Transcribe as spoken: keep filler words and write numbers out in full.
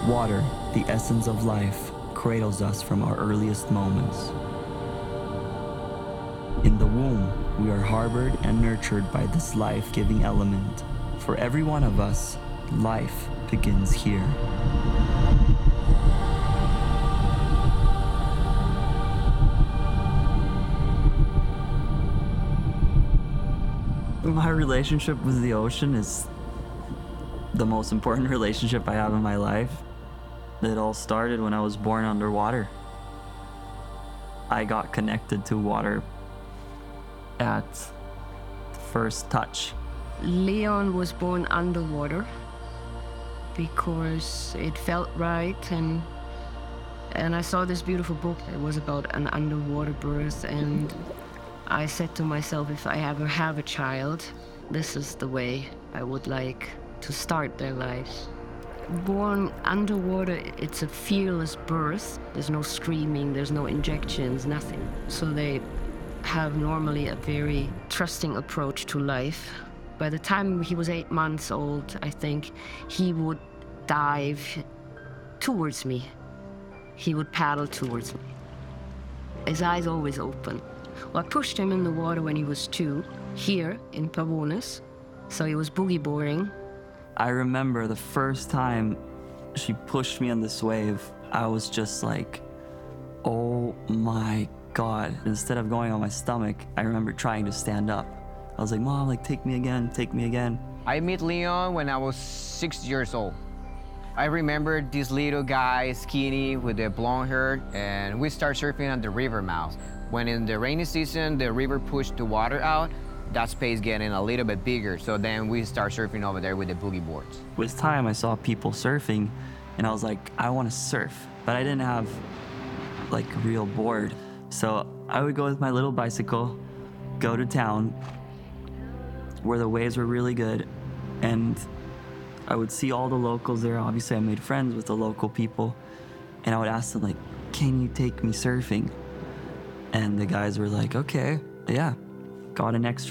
Water, the essence of life, cradles us from our earliest moments. In the womb, we are harbored and nurtured by this life-giving element. For every one of us, life begins here. My relationship with the ocean is the most important relationship I have in my life. It all started when I was born underwater. I got connected to water at first touch. Leon was born underwater because it felt right, and and I saw this beautiful book. It was about an underwater birth, and I said to myself, if I ever have a child, this is the way I would like to start their lives. Born underwater, it's a fearless birth. There's no screaming, there's no injections, nothing. So they have normally a very trusting approach to life. By the time he was eight months old, I think, he would dive towards me. He would paddle towards me. His eyes always open. Well, I pushed him in the water when he was two, here in Pavones. So he was boogie boarding. I remember the first time she pushed me on this wave, I was just like, oh my God. Instead of going on my stomach, I remember trying to stand up. I was like, Mom, like, take me again, take me again. I met Leon when I was six years old. I remember this little guy, skinny, with the blonde hair, and we start surfing at the river mouth. When in the rainy season, the river pushed the water out, that space getting a little bit bigger, so then we start surfing over there with the boogie boards. With time, I saw people surfing, and I was like, I want to surf, but I didn't have like a real board. So I would go with my little bicycle, go to town where the waves were really good, and I would see all the locals there. Obviously, I made friends with the local people, and I would ask them, like, can you take me surfing? And the guys were like, okay, yeah. Got an extra